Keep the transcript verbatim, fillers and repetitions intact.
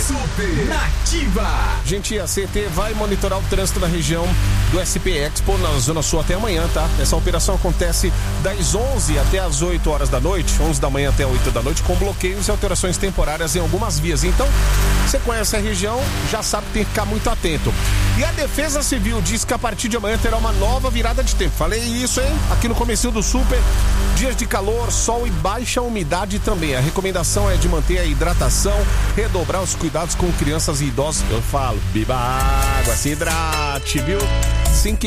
Super Nativa. Gente, a C T vai monitorar o trânsito na região do S P Expo, na Zona Sul, até amanhã, tá? Essa operação acontece das onze até as oito horas da noite, onze da manhã até oito da noite, com bloqueios e alterações temporárias em algumas vias. Então, você conhece a região, já sabe que tem que ficar muito atento. E a Defesa Civil diz que a partir de amanhã terá uma nova virada de tempo. Falei isso, hein? Aqui no comecinho do Super, dias de calor, sol e baixa umidade também. A recomendação é de manter a hidratação, redobrar os cuidados com crianças e idosos. Eu falo, beba água, se hidrate, viu? Assim que